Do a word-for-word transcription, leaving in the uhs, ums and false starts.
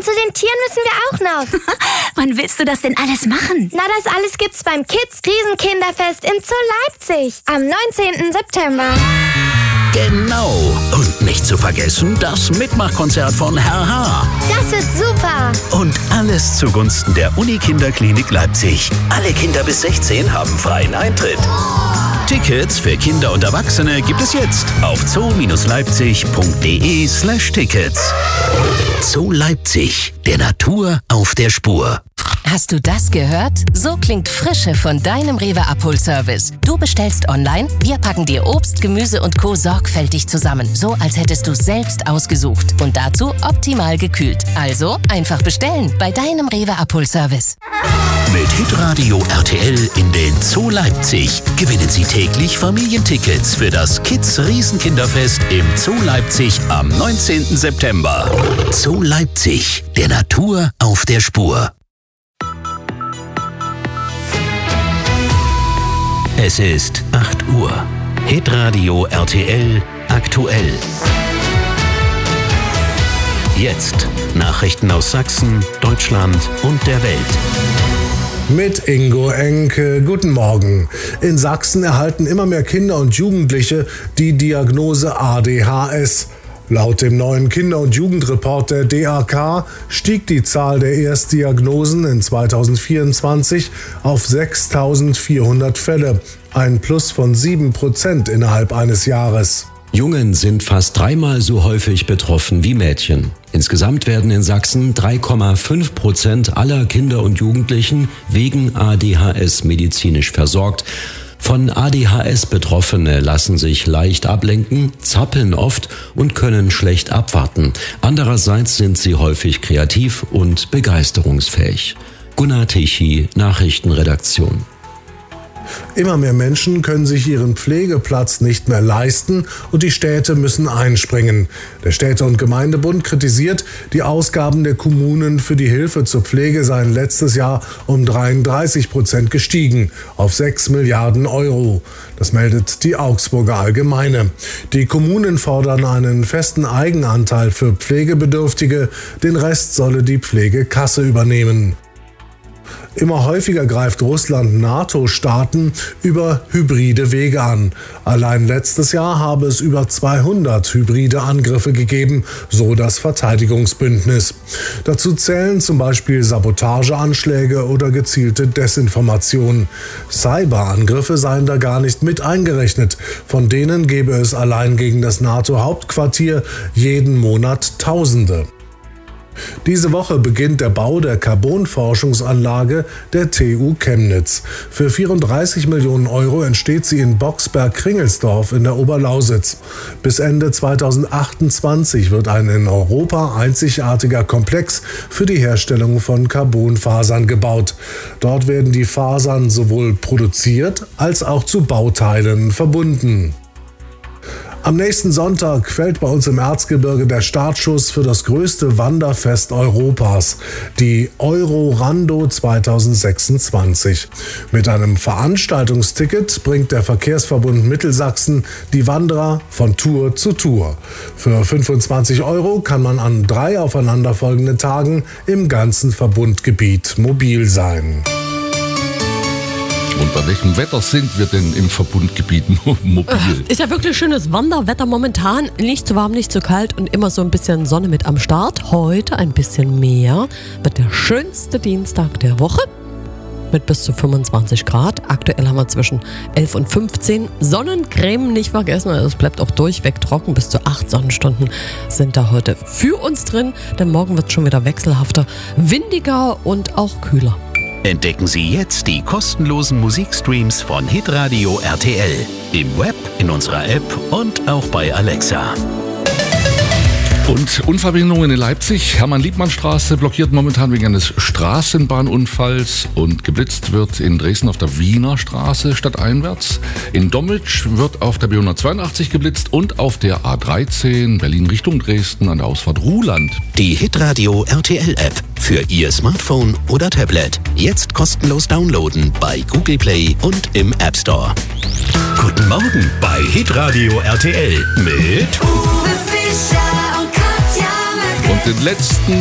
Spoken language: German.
Und zu den Tieren müssen wir auch noch. Wann willst du das denn alles machen? Na, das alles gibt's beim Kids Riesenkinderfest im Zoo Leipzig am neunzehnten September. Genau. Und nicht zu vergessen, das Mitmachkonzert von Herr H. Das wird super. Und alles zugunsten der Uni-Kinderklinik Leipzig. Alle Kinder bis sechzehn haben freien Eintritt. Tickets für Kinder und Erwachsene gibt es jetzt auf zoo-leipzig.de slash Tickets. Zoo Leipzig, der Natur auf der Spur. Hast du das gehört? So klingt Frische von deinem Rewe-Abholservice. Du bestellst online, wir packen dir Obst, Gemüse und Co. sorgfältig zusammen. So, als hättest du selbst ausgesucht. Und dazu optimal gekühlt. Also einfach bestellen bei deinem Rewe-Abholservice. Mit Hitradio R T L in den Zoo Leipzig gewinnen Sie täglich Familientickets für das Kids Riesenkinderfest im Zoo Leipzig am neunzehnten September. Zoo Leipzig, der Natur auf der Spur. Es ist acht Uhr. Hitradio R T L aktuell. Jetzt Nachrichten aus Sachsen, Deutschland und der Welt. Mit Ingo Enke. Guten Morgen. In Sachsen erhalten immer mehr Kinder und Jugendliche die Diagnose A D H S. Laut dem neuen Kinder- und Jugendreport der D A K stieg die Zahl der Erstdiagnosen in zweitausendvierundzwanzig auf sechstausendvierhundert Fälle, ein Plus von sieben Prozent innerhalb eines Jahres. Jungen sind fast dreimal so häufig betroffen wie Mädchen. Insgesamt werden in Sachsen drei Komma fünf Prozent aller Kinder und Jugendlichen wegen A D H S medizinisch versorgt. Von A D H S Betroffene lassen sich leicht ablenken, zappeln oft und können schlecht abwarten. Andererseits sind sie häufig kreativ und begeisterungsfähig. Gunnar Tichy, Nachrichtenredaktion. Immer mehr Menschen können sich ihren Pflegeplatz nicht mehr leisten und die Städte müssen einspringen. Der Städte- und Gemeindebund kritisiert, die Ausgaben der Kommunen für die Hilfe zur Pflege seien letztes Jahr um dreiunddreißig Prozent gestiegen auf sechs Milliarden Euro. Das meldet die Augsburger Allgemeine. Die Kommunen fordern einen festen Eigenanteil für Pflegebedürftige, den Rest solle die Pflegekasse übernehmen. Immer häufiger greift Russland NATO-Staaten über hybride Wege an. Allein letztes Jahr habe es über zweihundert hybride Angriffe gegeben, so das Verteidigungsbündnis. Dazu zählen zum Beispiel Sabotageanschläge oder gezielte Desinformation. Cyberangriffe seien da gar nicht mit eingerechnet. Von denen gebe es allein gegen das NATO-Hauptquartier jeden Monat Tausende. Diese Woche beginnt der Bau der Carbon-Forschungsanlage der T U Chemnitz. Für vierunddreißig Millionen Euro entsteht sie in Boxberg-Kringelsdorf in der Oberlausitz. Bis Ende zweitausendachtundzwanzig wird ein in Europa einzigartiger Komplex für die Herstellung von Carbonfasern gebaut. Dort werden die Fasern sowohl produziert als auch zu Bauteilen verbunden. Am nächsten Sonntag fällt bei uns im Erzgebirge der Startschuss für das größte Wanderfest Europas, die Eurorando zweitausendsechsundzwanzig. Mit einem Veranstaltungsticket bringt der Verkehrsverbund Mittelsachsen die Wanderer von Tour zu Tour. Für fünfundzwanzig Euro kann man an drei aufeinanderfolgenden Tagen im ganzen Verbundgebiet mobil sein. Und bei welchem Wetter sind wir denn im Verbundgebiet mobil? Ist ja wirklich schönes Wanderwetter momentan. Nicht zu warm, nicht zu kalt und immer so ein bisschen Sonne mit am Start. Heute ein bisschen mehr. Wird der schönste Dienstag der Woche mit bis zu fünfundzwanzig Grad. Aktuell haben wir zwischen elf und fünfzehn. Sonnencreme nicht vergessen. Also es bleibt auch durchweg trocken. Bis zu acht Sonnenstunden sind da heute für uns drin. Denn morgen wird es schon wieder wechselhafter, windiger und auch kühler. Entdecken Sie jetzt die kostenlosen Musikstreams von Hitradio R T L. Im Web, in unserer App und auch bei Alexa. Und Unverbindungen in Leipzig. Hermann-Liebmann-Straße blockiert momentan wegen eines Straßenbahnunfalls und geblitzt wird in Dresden auf der Wiener Straße stadteinwärts. In Dommitsch wird auf der B hundertzweiundachtzig geblitzt und auf der A dreizehn Berlin Richtung Dresden an der Ausfahrt Ruhland. Die Hitradio R T L-App für Ihr Smartphone oder Tablet. Jetzt kostenlos downloaden bei Google Play und im App Store. Guten Morgen bei Hitradio R T L mit Und den letzten